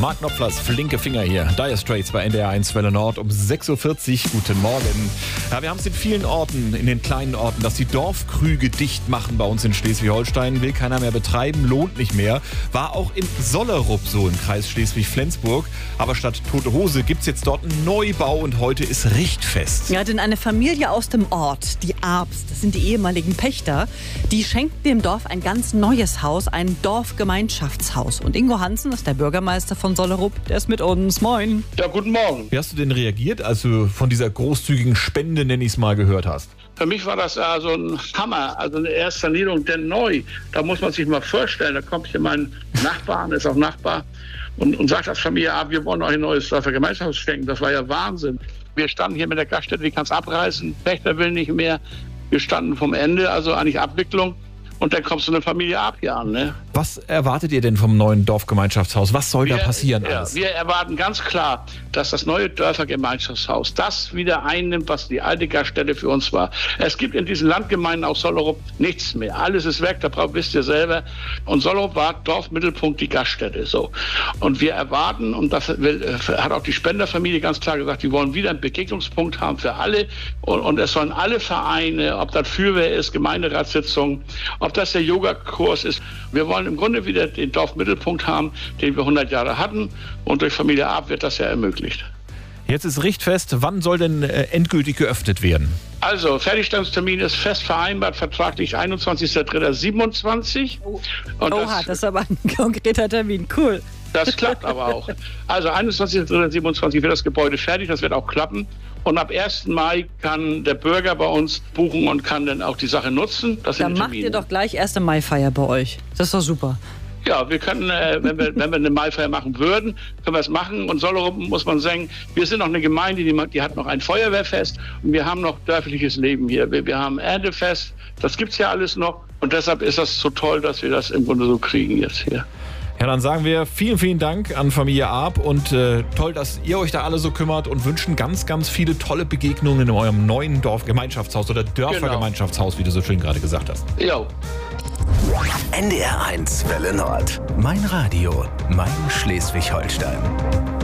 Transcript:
Mark Knopflers flinke Finger hier. Dire Straits bei NDR 1 Welle Nord um 6.40 Uhr. Guten Morgen. Ja, wir haben es in vielen Orten, in den kleinen Orten, dass die Dorfkrüge dicht machen bei uns in Schleswig-Holstein. Will keiner mehr betreiben, lohnt nicht mehr. War auch in Sollerup so im Kreis Schleswig-Flensburg. Aber statt Tote Hose gibt es jetzt dort einen Neubau und heute ist Richtfest. Ja, denn eine Familie aus dem Ort, die Arps, das sind die ehemaligen Pächter, die schenken dem Dorf ein ganz neues Haus, ein Dorfgemeinschaftshaus. Und Ingo Hansen ist der Bürgermeister von Sollerup, der ist mit uns. Moin. Ja, guten Morgen. Wie hast du denn reagiert, als du von dieser großzügigen Spende, nenne ich es mal, gehört hast? Für mich war das also ein Hammer, also eine erste Sanierung, denn neu. Da muss man sich mal vorstellen, da kommt hier mein Nachbar, ist auch Nachbar, und sagt als Familie, wir wollen euch ein neues Gemeinschaftshaus schenken. Das war ja Wahnsinn. Wir standen hier mit der Gaststätte, wie kann es abreißen? Pächter will nicht mehr. Wir standen vom Ende, also eigentlich Abwicklung. Und dann kommt so eine Familie ab hier an. Ne? Was erwartet ihr denn vom neuen Dorfgemeinschaftshaus? Was soll da passieren alles? Wir erwarten ganz klar, dass das neue Dörfergemeinschaftshaus das wieder einnimmt, was die alte Gaststätte für uns war. Es gibt in diesen Landgemeinden aus Sollerup nichts mehr. Alles ist weg, wisst ihr selber. Und Sollerup war Dorfmittelpunkt, die Gaststätte. So. Und wir erwarten, und das hat auch die Spenderfamilie ganz klar gesagt, die wollen wieder einen Begegnungspunkt haben für alle. Und es sollen alle Vereine, ob das Feuerwehr ist, Gemeinderatssitzungen, ob das der Yogakurs ist. Wir wollen im Grunde wieder den Dorfmittelpunkt haben, den wir 100 Jahre hatten. Und durch Familie Arp wird das ja ermöglicht. Jetzt ist Richtfest. Wann soll denn endgültig geöffnet werden? Also, Fertigstellungstermin ist fest vereinbart, vertraglich 21.03.27. Oha, das ist aber ein konkreter Termin. Cool. Das klappt aber auch. Also 21.03.27 wird das Gebäude fertig, das wird auch klappen. Und ab 1. Mai kann der Bürger bei uns buchen und kann dann auch die Sache nutzen. Dann macht ihr doch gleich 1. Mai-Feier bei euch. Das ist doch super. Ja, wir können, wenn wir eine Maifeier machen würden, können wir es machen. Und Sollerup, muss man sagen, wir sind noch eine Gemeinde, die hat noch ein Feuerwehrfest und wir haben noch dörfliches Leben hier. Wir haben Erntefest, das gibt's ja alles noch. Und deshalb ist das so toll, dass wir das im Grunde so kriegen jetzt hier. Ja, dann sagen wir vielen, vielen Dank an Familie Arp und toll, dass ihr euch da alle so kümmert und wünschen ganz, ganz viele tolle Begegnungen in eurem neuen Dorfgemeinschaftshaus oder Dörfergemeinschaftshaus, wie du so schön gerade gesagt hast. Ja. NDR 1 Welle Nord. Mein Radio, mein Schleswig-Holstein.